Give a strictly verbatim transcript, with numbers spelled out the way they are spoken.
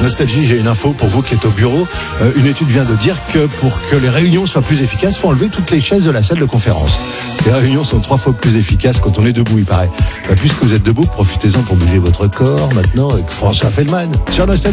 Nostalgie, j'ai une info pour vous qui êtes au bureau. Euh, une étude vient de dire que pour que les réunions soient plus efficaces, il faut enlever toutes les chaises de la salle de conférence. Les réunions sont trois fois plus efficaces quand on est debout, il paraît. Bah, puisque vous êtes debout, profitez-en pour bouger votre corps maintenant avec François Feldman sur Nostalgie.